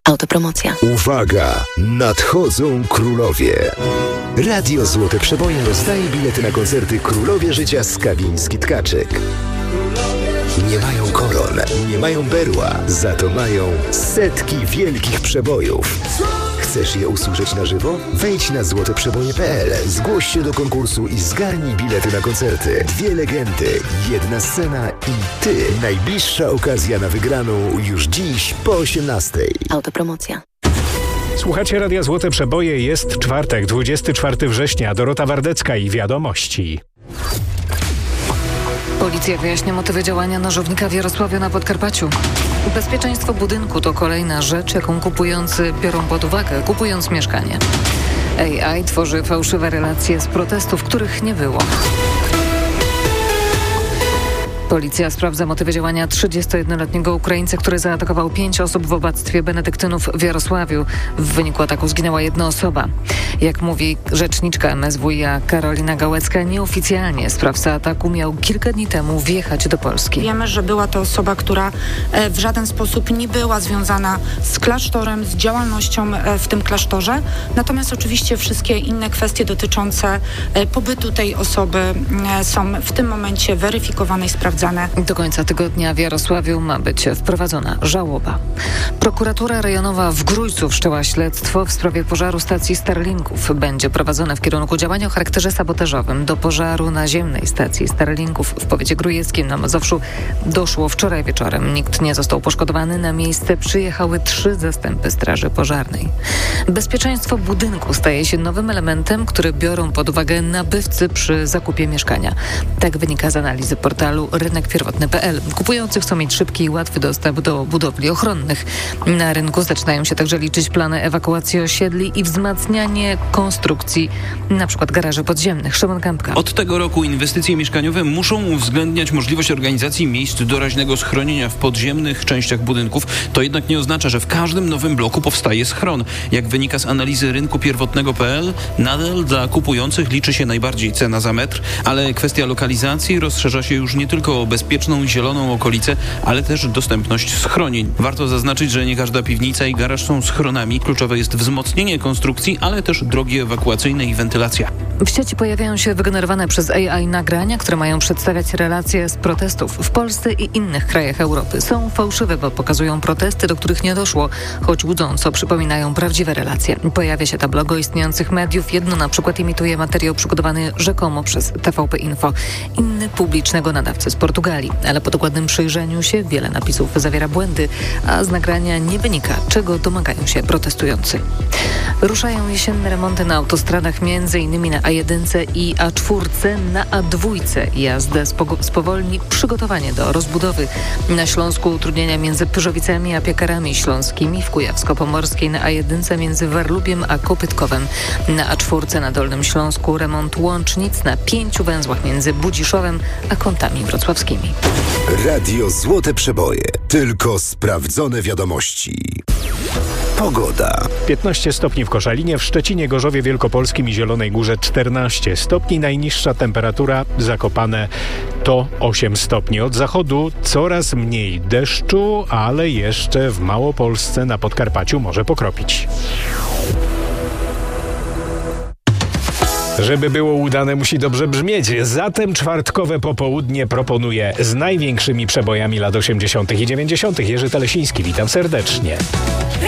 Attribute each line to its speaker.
Speaker 1: Autopromocja.
Speaker 2: Uwaga! Nadchodzą królowie. Radio Złote Przeboje rozdaje bilety na koncerty Królowie Życia Skawiński-Tkaczyk. Nie mają koron, nie mają berła, za to mają setki wielkich przebojów. Chcesz je usłyszeć na żywo? Wejdź na złoteprzeboje.pl, zgłoś się do konkursu i zgarnij bilety na koncerty. 2 legendy, 1 scena i ty. Najbliższa okazja na wygraną już dziś po 18:00.
Speaker 1: Autopromocja.
Speaker 3: Słuchacie Radia Złote Przeboje, jest czwartek, 24 września, Dorota Wardecka i wiadomości.
Speaker 4: Policja wyjaśnia motywy działania nożownika w Jarosławiu na Podkarpaciu. Bezpieczeństwo budynku to kolejna rzecz, jaką kupujący biorą pod uwagę, kupując mieszkanie. AI tworzy fałszywe relacje z protestów, których nie było. Policja sprawdza motywy działania 31-letniego Ukraińca, który zaatakował 5 osób w abectwie benedyktynów w Jarosławiu. W wyniku ataku zginęła 1 osoba. Jak mówi rzeczniczka MSWiA Karolina Gałecka, nieoficjalnie sprawca ataku miał kilka dni temu wjechać do Polski.
Speaker 5: Wiemy, że była to osoba, która w żaden sposób nie była związana z klasztorem, z działalnością w tym klasztorze. Natomiast oczywiście wszystkie inne kwestie dotyczące pobytu tej osoby są w tym momencie weryfikowane i sprawdzane.
Speaker 4: Do końca tygodnia w Jarosławiu ma być wprowadzona żałoba. Prokuratura rejonowa w Grójcu wszczęła śledztwo w sprawie pożaru stacji Starlinków. Będzie prowadzone w kierunku działania o charakterze sabotażowym. Do pożaru naziemnej stacji Starlinków w powiecie grójeckim na Mazowszu doszło wczoraj wieczorem. Nikt nie został poszkodowany. Na miejsce przyjechały 3 zastępy straży pożarnej. Bezpieczeństwo budynku staje się nowym elementem, który biorą pod uwagę nabywcy przy zakupie mieszkania. Tak wynika z analizy portalu rynekpierwotny.pl. Kupujący chcą mieć szybki i łatwy dostęp do budowli ochronnych. Na rynku zaczynają się także liczyć plany ewakuacji osiedli i wzmacnianie konstrukcji, np. garaży podziemnych. Szymon Kępka.
Speaker 6: Od tego roku inwestycje mieszkaniowe muszą uwzględniać możliwość organizacji miejsc doraźnego schronienia w podziemnych częściach budynków. To jednak nie oznacza, że w każdym nowym bloku powstaje schron. Jak wynika z analizy rynku pierwotnego.pl, nadal dla kupujących liczy się najbardziej cena za metr, ale kwestia lokalizacji rozszerza się już nie tylko o bezpieczną i zieloną okolicę, ale też dostępność schronień. Warto zaznaczyć, że nie każda piwnica i garaż są schronami. Kluczowe jest wzmocnienie konstrukcji, ale też drogi ewakuacyjne i wentylacja.
Speaker 4: W sieci pojawiają się wygenerowane przez AI nagrania, które mają przedstawiać relacje z protestów w Polsce i innych krajach Europy. Są fałszywe, bo pokazują protesty, do których nie doszło, choć łudząco przypominają prawdziwe relacje. Pojawia się tablo istniejących mediów. Jedno na przykład imituje materiał przygotowany rzekomo przez TVP Info, inny publicznego nadawcy z Portugalii. Ale po dokładnym przyjrzeniu się wiele napisów zawiera błędy, a z nagrania nie wynika, czego domagają się protestujący. Ruszają jesienne remonty na autostradach, m.in. na A1 i A4, na A2 jazdę spowolni przygotowanie do rozbudowy. Na Śląsku utrudnienia między Pyrzowicami a Piekarami Śląskimi, w Kujawsko-Pomorskiej na A1 między Warlubiem a Kopytkowem. Na A4 na Dolnym Śląsku remont łącznic na 5 węzłach między Budziszowem a Kątami Wrocławskimi.
Speaker 2: Radio Złote Przeboje. Tylko sprawdzone wiadomości. Pogoda.
Speaker 3: 15 stopni w Koszalinie, w Szczecinie, Gorzowie Wielkopolskim i Zielonej Górze 14 stopni. Najniższa temperatura Zakopane to 8 stopni. Od zachodu coraz mniej deszczu, ale jeszcze w Małopolsce na Podkarpaciu może pokropić. Żeby było udane, musi dobrze brzmieć. Zatem czwartkowe popołudnie proponuję z największymi przebojami lat 80. i 90. Jerzy Telesiński, witam serdecznie.